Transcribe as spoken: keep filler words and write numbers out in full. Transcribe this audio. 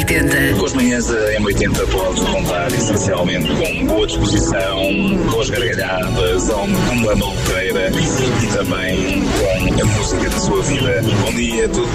oitenta. Com as manhãs da M oitenta pode contar essencialmente com boa disposição, com as gargalhadas, com uma maluqueira e também com a música da sua vida. Bom dia, tudo